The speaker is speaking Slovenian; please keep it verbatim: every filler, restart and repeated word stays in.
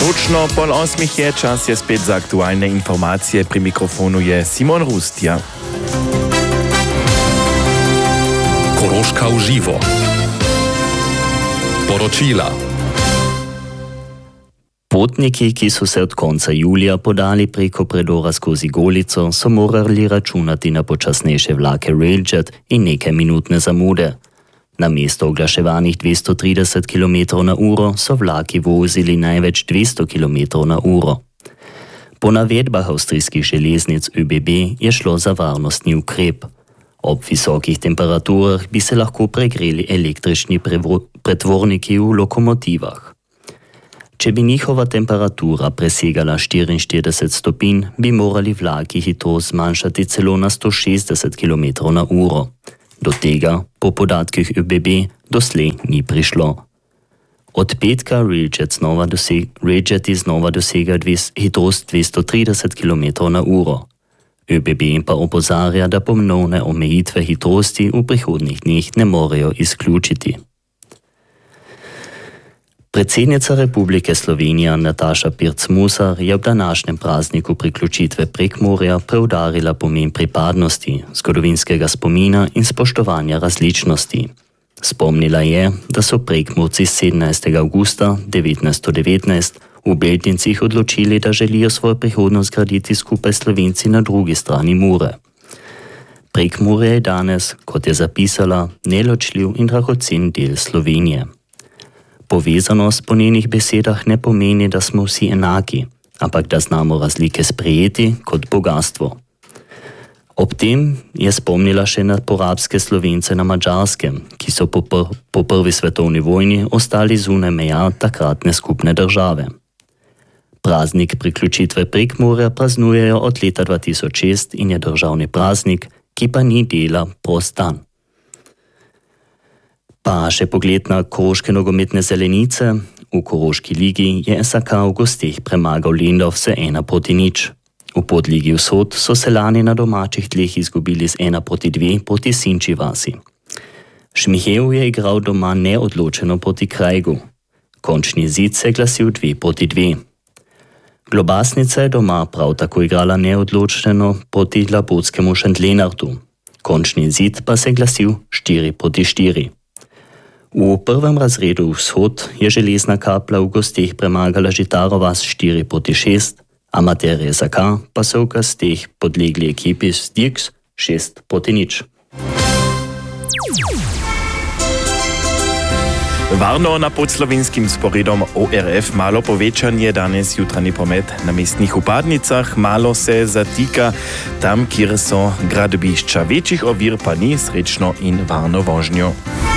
Točno pol osmih je, čas je spet za aktualne informacije. Pri mikrofonu je Simon Rustja. Koroška v živo. Poročila. Potniki, ki so se od konca julija podali preko predora skozi Golico, so morali računati na počasnejše vlake Railjet in nekaj minutne zamude. Na mesto oglaševanih dvesto trideset kilometrov na uro so vlaki vozili največ dvesto kilometrov na uro. Po navedbah avstrijskih železnic Ö B B je šlo za varnostni ukrep. Ob visokih temperaturah bi se lahko pregreli električni pretvorniki v lokomotivah. Če bi njihova temperatura presegala štiriinštirideset stopinj, bi morali vlaki hitrost zmanjšati celo na sto šestdeset kilometrov na uro. Do tega, po podatkih Ö B B, doslej ni prišlo. Od petka Railjet znova doseg, Railjeti znova dosega hitrost dvesto trideset kilometrov na uro. Ö B B pa opozarja, da ponovne omejitve hitrosti v prihodnjih dneh ne morejo izključiti. Predsednica Republike Slovenija Nataša Pirc-Musar je ob današnjem prazniku priključitve Prekmurja preudarila pomen pripadnosti, zgodovinskega spomina in spoštovanja različnosti. Spomnila je, da so Prekmurci sedemnajstega avgusta devetnajststo devetnajst v Beltincih odločili, da želijo svojo prihodnost graditi skupaj s Slovenci na drugi strani Mure. Prekmurje je danes, kot je zapisala, neločljiv in dragocen del Slovenije. Povezanost po njenih besedah ne pomeni, da smo vsi enaki, ampak da znamo razlike sprejeti kot bogastvo. Ob tem je spomnila še na porabske Slovence na Madžarskem, ki so po, pr po prvi svetovni vojni ostali zunaj meja takratne skupne države. Praznik priključitve Prekmurja praznujejo od leta dva tisoč šest in je državni praznik, ki pa ni dela prost dan. Pa še pogled na koroške nogometne zelenice. V Koroški ligi je S A K v gosteh premagal Lendava z ena proti nič. V podligi Vzhod so se lani na domačih tleh izgubili z ena proti dve proti Sinči vasi. Šmihev je igral doma neodločeno proti Krajgu. Končni izid se je glasil dve proti dve. Globasnica je doma prav tako igrala neodločeno proti labotskemu Šentlenartu. Končni izid pa se je glasil štiri proti štiri. V prvem razredu Vzhod je Železna Kapla v gosteh premagala Žitaro vas štiri proti šest, amaterje S A K pa so v gosteh podlegli ekipi Stiks šest proti nič. Varno na podslovenskim sporedom O R F malo povečanje danes jutranji promet na mestnih upadnicah, malo se zatika tam, kjer so gradbišča. Večjih ovir pa ni, srečno in varno vožnjo.